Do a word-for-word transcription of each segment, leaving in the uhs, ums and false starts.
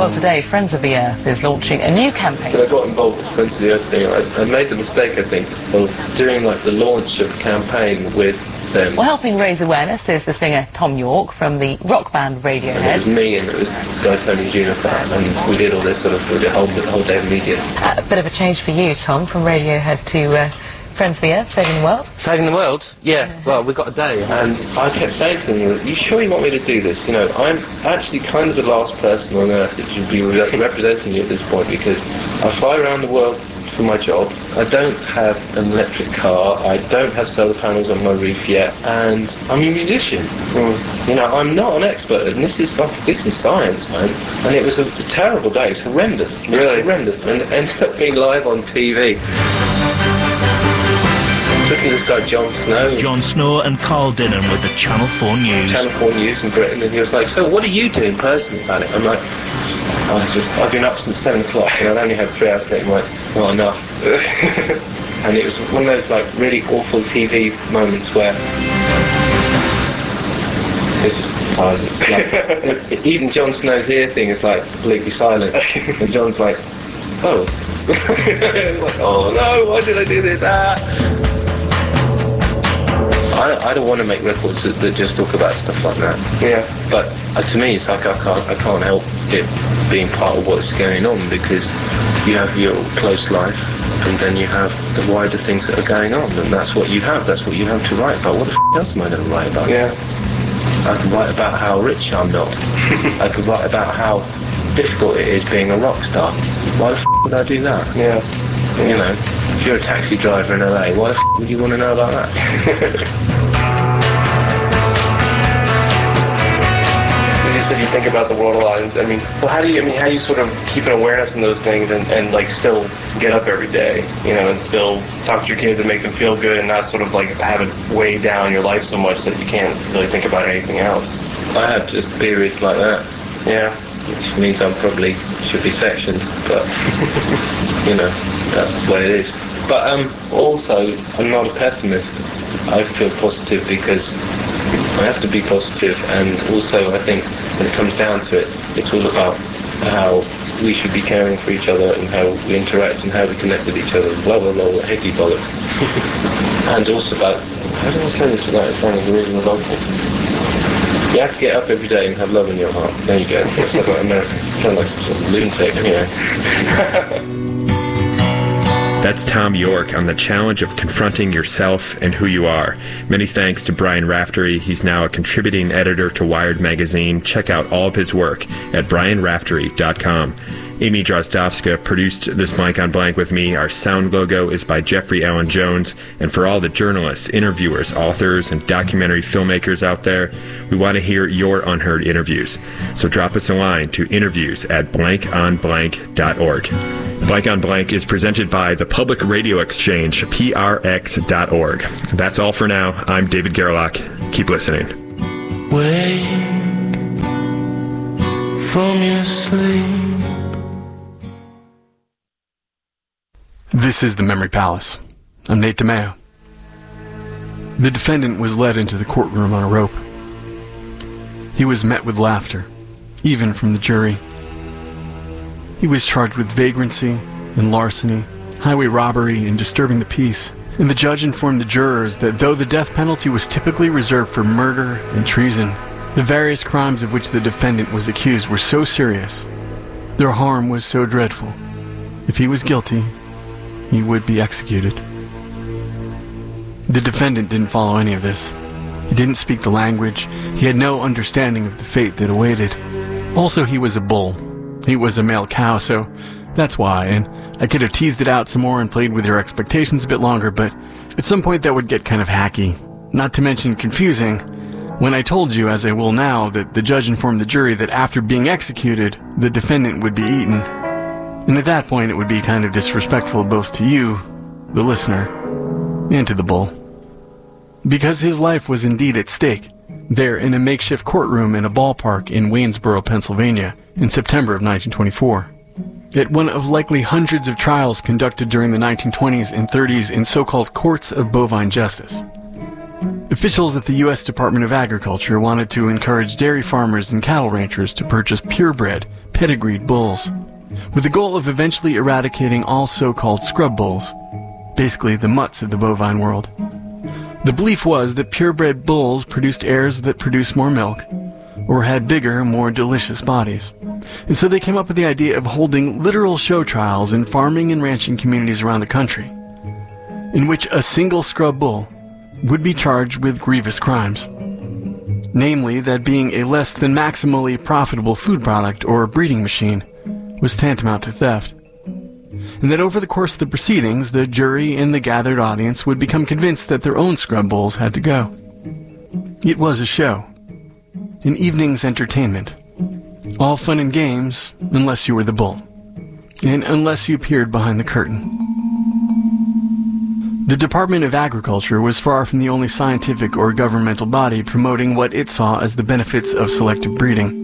Well, today, Friends of the Earth is launching a new campaign. When I got involved with Friends of the Earth thing, I, I made the mistake, I think, of doing like the launch of the campaign with them. Well, helping raise awareness is the singer Thom Yorke from the rock band Radiohead. And it was me and it was this guy Tony Juniper, and we did all this sort of, we did whole, the whole day of media. Uh, a bit of a change for you, Tom, from Radiohead to uh, Friends of the Earth, saving the world. Saving the world? Yeah, well, we've got a day. And I kept saying to him, you sure you want me to do this? You know, I'm actually kind of the last person on Earth that should be re representing you at this point, because I fly around the world for my job. I don't have an electric car. I don't have solar panels on my roof yet, and I'm a musician. Mm. You know, I'm not an expert, and this is this is science, man. And it was a, a terrible day. It's horrendous. It really was horrendous, and it ended up being live on T V. Looking at this guy Jon Snow. Jon Snow and Carl Dinham with the Channel four News. Channel four News in Britain, and he was like, "So, what are you doing personally about it?" I'm like, I was just, I've been up since seven o'clock, and I've only had three hours sleep. I'm like, not enough. And it was one of those like really awful T V moments where it's just silence. Like, even Jon Snow's ear thing is like completely silent, and Jon's like, "Oh, like, oh no, why did I do this?" Ah. I, I don't want to make records that, that just talk about stuff like that. Yeah. But uh, to me, it's like I can't, I can't help it being part of what's going on, because you have your close life, and then you have the wider things that are going on, and that's what you have. That's what you have to write about. What the f else am I going to write about? Yeah. I could write about how rich I'm not. I could write about how difficult it is being a rock star. Why the f would I do that? Yeah. You know, if you're a taxi driver in L A, why the f would you want to know about that? You said you think about the world a lot. I mean, well, how do you? I mean, how do you sort of keep an awareness in those things and, and like still get up every day, you know, and still talk to your kids and make them feel good, and not sort of like have it weigh down your life so much that you can't really think about anything else? I have just periods like that. Yeah. Which means I probably should be sectioned, but you know, that's the way it is. But um, also, I'm not a pessimist. I feel positive because I have to be positive, and also I think when it comes down to it, it's all about how we should be caring for each other and how we interact and how we connect with each other. Blah blah blah, hickey bollocks. And also about, how do I say this without it sounding really revolting? You have to get up every day and have love in your heart. There you go. That sounds like American. Sounds like some sort of lunatic, anyway. That's Thom Yorke on the challenge of confronting yourself and who you are. Many thanks to Brian Raftery. He's now a contributing editor to Wired magazine. Check out all of his work at brian raftery dot com. Amy Drozdowska produced this Blank on Blank with me. Our sound logo is by Jeffrey Allen Jones. And for all the journalists, interviewers, authors, and documentary filmmakers out there, we want to hear your unheard interviews. So drop us a line to interviews at blank on blank dot org. Blank on Blank is presented by the Public Radio Exchange, P R X dot org. That's all for now. I'm David Gerlach. Keep listening. Wake from your sleep. This is the Memory Palace. I'm Nate DeMeo. The defendant was led into the courtroom on a rope. He was met with laughter, even from the jury. He was charged with vagrancy and larceny, highway robbery, and disturbing the peace. And the judge informed the jurors that though the death penalty was typically reserved for murder and treason, the various crimes of which the defendant was accused were so serious, their harm was so dreadful. If he was guilty, he would be executed. The defendant didn't follow any of this. He didn't speak the language. He had no understanding of the fate that awaited. Also, he was a bull. He was a male cow, so that's why, and I could have teased it out some more and played with your expectations a bit longer, but at some point that would get kind of hacky, not to mention confusing, when I told you, as I will now, that the judge informed the jury that after being executed, the defendant would be eaten. And at that point it would be kind of disrespectful both to you, the listener, and to the bull. Because his life was indeed at stake, there in a makeshift courtroom in a ballpark in Waynesboro, Pennsylvania, in September of nineteen twenty-four. At one of likely hundreds of trials conducted during the nineteen twenties and thirties in so-called courts of bovine justice. Officials at the U S Department of Agriculture wanted to encourage dairy farmers and cattle ranchers to purchase purebred, pedigreed bulls, with the goal of eventually eradicating all so-called scrub bulls, basically the mutts of the bovine world. The belief was that purebred bulls produced heirs that produced more milk, or had bigger, more delicious bodies. And so they came up with the idea of holding literal show trials in farming and ranching communities around the country, in which a single scrub bull would be charged with grievous crimes. Namely, that being a less than maximally profitable food product or breeding machine was tantamount to theft. And that over the course of the proceedings, the jury and the gathered audience would become convinced that their own scrub bulls had to go. It was a show. An evening's entertainment. All fun and games, unless you were the bull. And unless you peered behind the curtain. The Department of Agriculture was far from the only scientific or governmental body promoting what it saw as the benefits of selective breeding.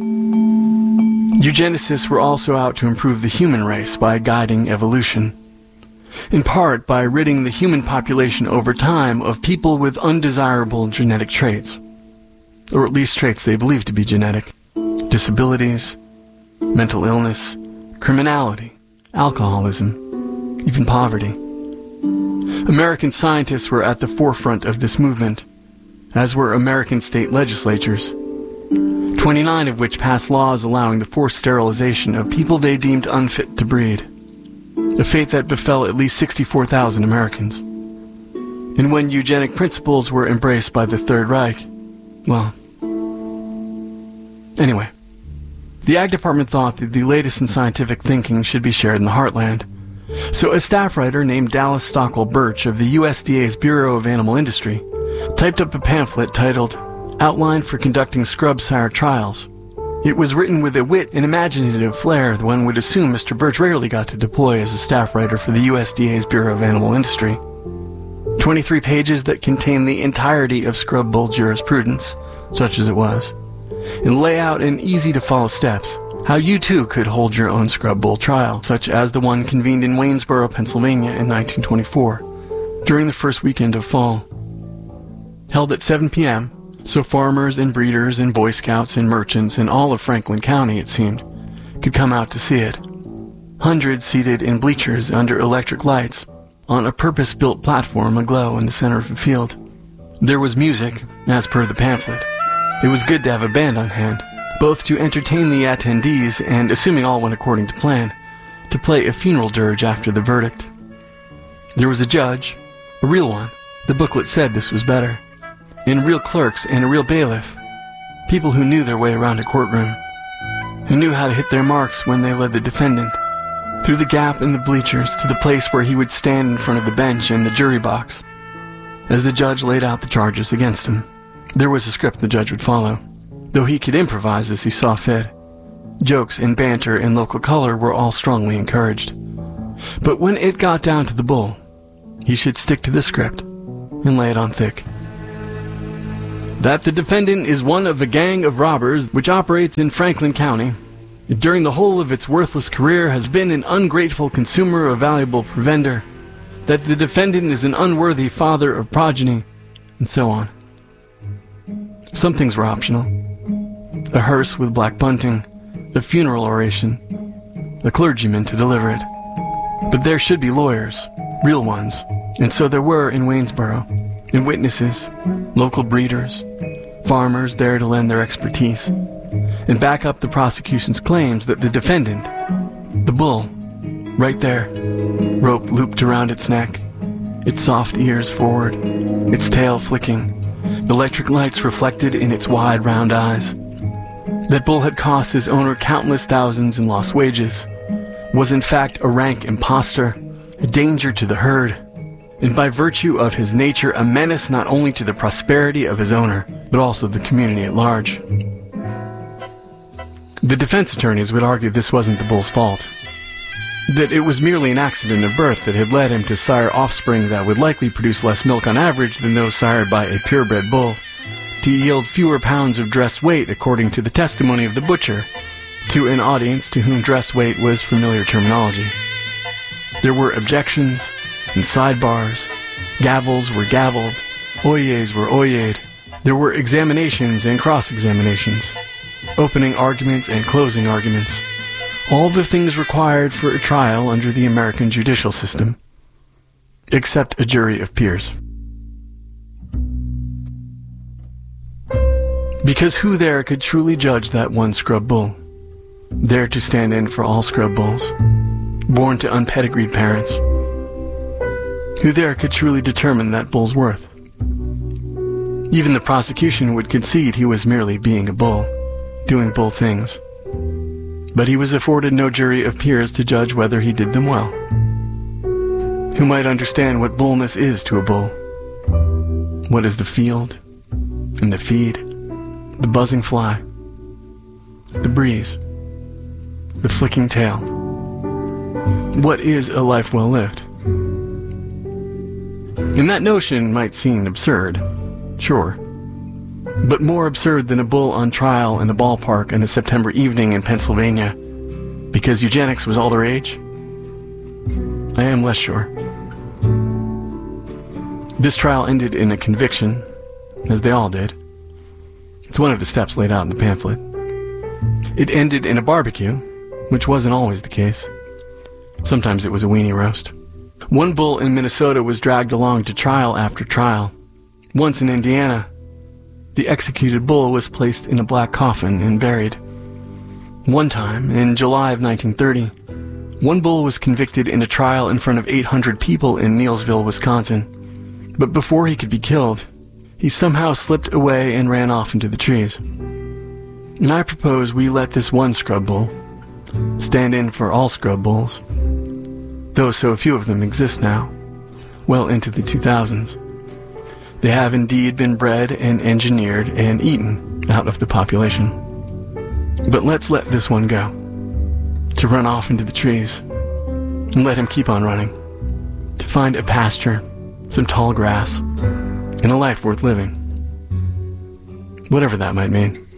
Eugenicists were also out to improve the human race by guiding evolution, in part by ridding the human population over time of people with undesirable genetic traits, or at least traits they believed to be genetic, disabilities, mental illness, criminality, alcoholism, even poverty. American scientists were at the forefront of this movement, as were American state legislatures, twenty-nine of which passed laws allowing the forced sterilization of people they deemed unfit to breed, a fate that befell at least sixty-four thousand Americans. And when eugenic principles were embraced by the Third Reich, well, anyway, the Ag Department thought that the latest in scientific thinking should be shared in the heartland. So a staff writer named Dallas Stockwell Birch of the U S D A's Bureau of Animal Industry typed up a pamphlet titled Outline for Conducting Scrub Sire Trials. It was written with a wit and imaginative flair that one would assume Mister Birch rarely got to deploy as a staff writer for the U S D A's Bureau of Animal Industry. twenty-three pages that contain the entirety of scrub bull jurisprudence, such as it was, and lay out in easy-to-follow steps how you too could hold your own scrub bull trial, such as the one convened in Waynesboro, Pennsylvania in nineteen twenty-four, during the first weekend of fall. Held at seven p.m., so farmers and breeders and Boy Scouts and merchants in all of Franklin County, it seemed, could come out to see it. Hundreds seated in bleachers under electric lights, on a purpose-built platform aglow in the center of the field. There was music, as per the pamphlet. It was good to have a band on hand, both to entertain the attendees and, assuming all went according to plan, to play a funeral dirge after the verdict. There was a judge, a real one. The booklet said this was better. And real clerks and a real bailiff. People who knew their way around a courtroom. Who knew how to hit their marks when they led the defendant through the gap in the bleachers to the place where he would stand in front of the bench and the jury box as the judge laid out the charges against him. There was a script the judge would follow, though he could improvise as he saw fit. Jokes and banter and local color were all strongly encouraged. But when it got down to the bull, he should stick to the script and lay it on thick. That the defendant is one of a gang of robbers which operates in Franklin County, during the whole of its worthless career has been an ungrateful consumer of valuable provender, that the defendant is an unworthy father of progeny, and so on. Some things were optional. A hearse with black bunting, the funeral oration, a clergyman to deliver it. But there should be lawyers, real ones, and so there were in Waynesboro, and witnesses, local breeders, farmers there to lend their expertise, and back up the prosecution's claims that the defendant, the bull, right there, rope looped around its neck, its soft ears forward, its tail flicking, electric lights reflected in its wide round eyes. That bull had cost his owner countless thousands in lost wages, was in fact a rank imposter, a danger to the herd, and by virtue of his nature a menace not only to the prosperity of his owner, but also the community at large. The defense attorneys would argue this wasn't the bull's fault, that it was merely an accident of birth that had led him to sire offspring that would likely produce less milk on average than those sired by a purebred bull, to yield fewer pounds of dress weight according to the testimony of the butcher, to an audience to whom dress weight was familiar terminology. There were objections and sidebars, gavels were gavelled, oyes were oyed. There were examinations and cross-examinations, opening arguments and closing arguments, All the things required for a trial under the American judicial system, except a jury of peers. Because who there could truly judge that one scrub bull, there to stand in for all scrub bulls, born to unpedigreed parents? Who there could truly determine that bull's worth? Even the prosecution would concede he was merely being a bull, doing bull things. But he was afforded no jury of peers to judge whether he did them well. Who might understand what bullness is to a bull? What is the field, and the feed, the buzzing fly, the breeze, the flicking tail? What is a life well lived? And that notion might seem absurd, sure, but more absurd than a bull on trial in the ballpark on a September evening in Pennsylvania because eugenics was all the rage? I am less sure. This trial ended in a conviction, as they all did. It's one of the steps laid out in the pamphlet. It ended in a barbecue, which wasn't always the case. Sometimes it was a weenie roast. One bull in Minnesota was dragged along to trial after trial. Once in Indiana, the executed bull was placed in a black coffin and buried. One time, in July of nineteen thirty, one bull was convicted in a trial in front of eight hundred people in Neillsville, Wisconsin. But before he could be killed, he somehow slipped away and ran off into the trees. And I propose we let this one scrub bull stand in for all scrub bulls, though so few of them exist now, well into the two thousands. They have indeed been bred and engineered and eaten out of the population. But let's let this one go, to run off into the trees, and let him keep on running, to find a pasture, some tall grass, and a life worth living. Whatever that might mean.